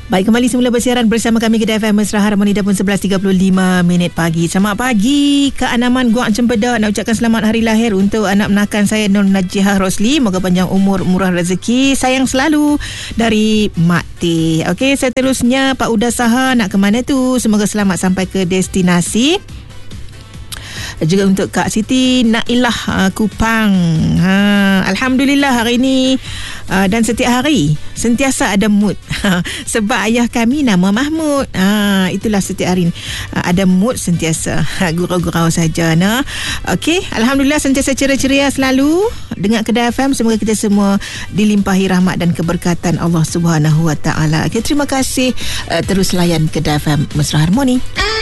Baik, kembali semula bersiaran bersama kami Kedah FM Mesra Harmoni dah pun 11.35 pagi. Selamat pagi Kak Anaman Guang Cempedak. Nak ucapkan selamat hari lahir untuk anak menakan saya Nur Najihah Rosli. Moga panjang umur, murah rezeki, sayang selalu dari Mak T. Okey, seterusnya Pak Uda Saha nak ke mana tu? Semoga selamat sampai ke destinasi. Juga untuk Kak Siti Nailah Kupang. Alhamdulillah hari ini dan setiap hari sentiasa ada mood. Sebab ayah kami nama Mahmud. Itulah setiap hari ada mood sentiasa. Gurau-gurau saja. Okey, alhamdulillah sentiasa ceria-ceria selalu dengan Kedah FM. Semoga kita semua dilimpahi rahmat dan keberkatan Allah Subhanahu Wa Taala. Okay, terima kasih terus layan Kedah FM Mesra Harmoni.